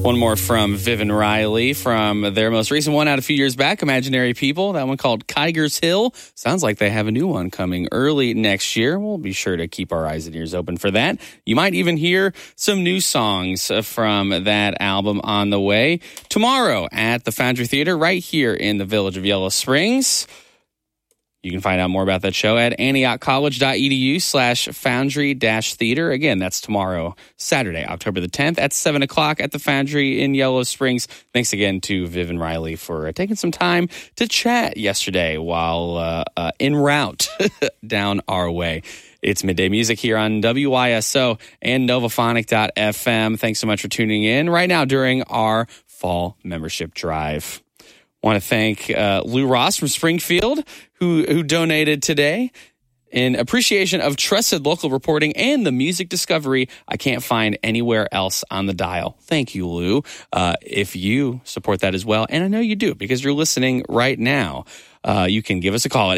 One more from Viv and Riley from their most recent one out a few years back, Imaginary People. That one called Kiger's Hill. Sounds like they have a new one coming early next year. We'll be sure to keep our eyes and ears open for that. You might even hear some new songs from that album on the way tomorrow at the Foundry Theater right here in the village of Yellow Springs. You can find out more about that show at antiochcollege.edu/foundry-theater. Again, that's tomorrow, Saturday, October the 10th at 7 o'clock at the Foundry in Yellow Springs. Thanks again to Viv and Riley for taking some time to chat yesterday while en route down our way. It's Midday Music here on WYSO and Novaphonic.fm. Thanks so much for tuning in right now during our fall membership drive. Want to thank Lou Ross from Springfield, who donated today in appreciation of trusted local reporting and the music discovery I can't find anywhere else on the dial. Thank you, Lou. If you support that as well, and I know you do because you're listening right now, you can give us a call at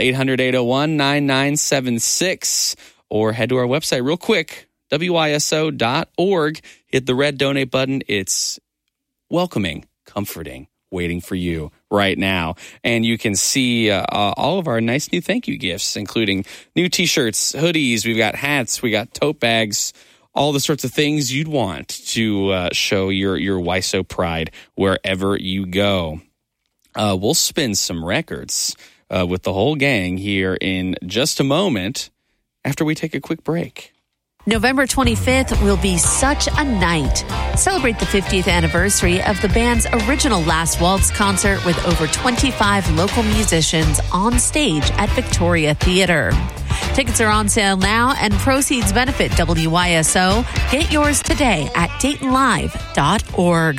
800-801-9976 or head to our website real quick, WYSO.org. Hit the red donate button. It's welcoming, comforting, waiting for you right now. And you can see all of our nice new thank you gifts, including new t-shirts, hoodies, we've got hats, we got tote bags, all the sorts of things you'd want to show your WYSO pride wherever you go. We'll spin some records with the whole gang here in just a moment after we take a quick break. November 25th will be such a night. Celebrate the 50th anniversary of the band's original Last Waltz concert with over 25 local musicians on stage at Victoria Theater. Tickets are on sale now and proceeds benefit WYSO. Get yours today at DaytonLive.org.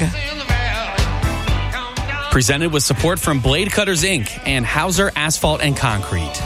Presented with support from Blade Cutters Inc. and Hauser Asphalt and Concrete.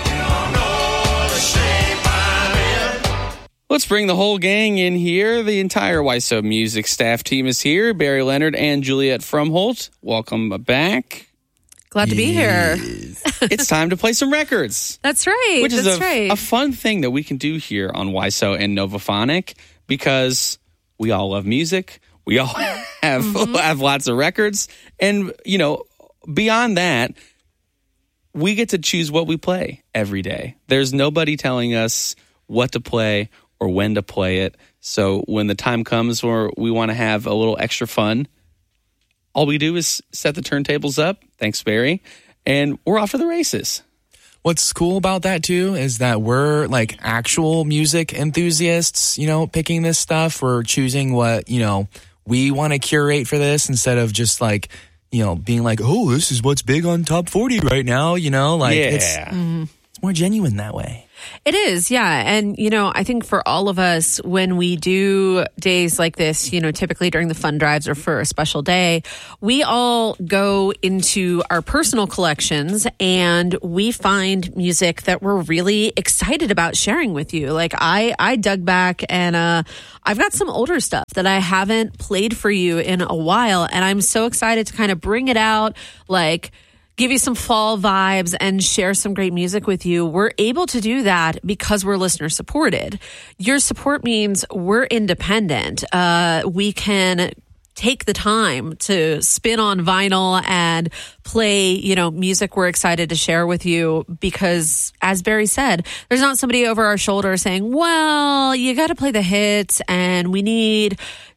Let's bring the whole gang in here. The entire WYSO music staff team is here. Barry Leonard and Juliet Frumholt. Welcome back. Glad to be here. It's time to play some records. That's right. Which is a fun thing that we can do here on WYSO and Novaphonic because we all love music. We all have lots of records. And, you know, beyond that, we get to choose what we play every day. There's nobody telling us what to play or when to play it. So when the time comes where we want to have a little extra fun, all we do is set the turntables up. Thanks, Barry. And we're off to the races. What's cool about that, too, is that we're like actual music enthusiasts, you know, picking this stuff. We're choosing what, you know, we want to curate for this instead of just like, you know, being like, oh, this is what's big on Top 40 right now, you know, like it's more genuine that way. It is, yeah. And, you know, I think for all of us, when we do days like this, you know, typically during the fund drives or for a special day, we all go into our personal collections and we find music that we're really excited about sharing with you. Like I dug back and I've got some older stuff that I haven't played for you in a while. And I'm so excited to kind of bring it out, like give you some fall vibes and share some great music with you. We're able to do that because we're listener supported. Your support means we're independent. We can take the time to spin on vinyl and play, you know, music we're excited to share with you because, as Barry said, there's not somebody over our shoulder saying, well, you got to play the hits and we need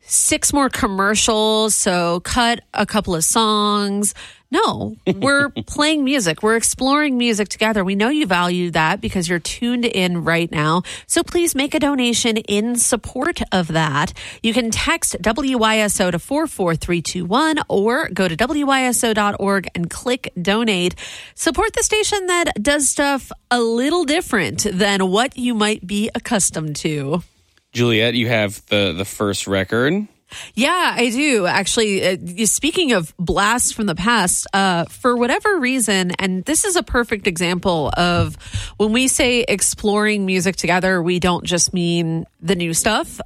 6 more commercials, so cut a couple of songs. No, we're playing music. We're exploring music together. We know you value that because you're tuned in right now. So please make a donation in support of that. You can text WYSO to 44321 or go to WYSO.org and click donate. Support the station that does stuff a little different than what you might be accustomed to. Juliet, you have the first record. Yeah, I do. Actually, speaking of blasts from the past, for whatever reason, and this is a perfect example of when we say exploring music together, we don't just mean the new stuff.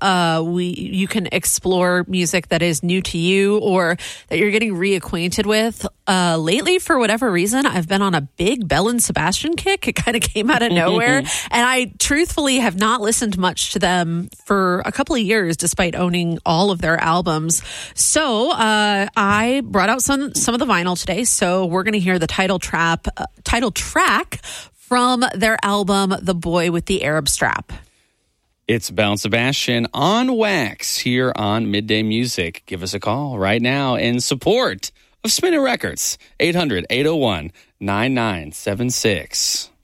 You can explore music that is new to you or that you're getting reacquainted with. Lately, for whatever reason, I've been on a big Belle and Sebastian kick. It kind of came out of nowhere. And I truthfully have not listened much to them for a couple of years, despite owning all of their their albums. So I brought out some of the vinyl today. So we're going to hear the title track from their album, The Boy with the Arab Strap. It's Belle and Sebastian on Wax here on Midday Music. Give us a call right now in support of Spinning Records. 800-801-9976.